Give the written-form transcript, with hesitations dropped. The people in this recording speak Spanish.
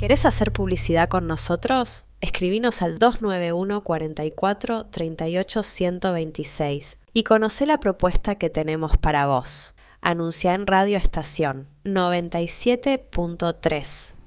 ¿Querés hacer publicidad con nosotros? Escribinos al 291 44 38 126 y conocé la propuesta que tenemos para vos. Anunciá en Radio Estación 97.3.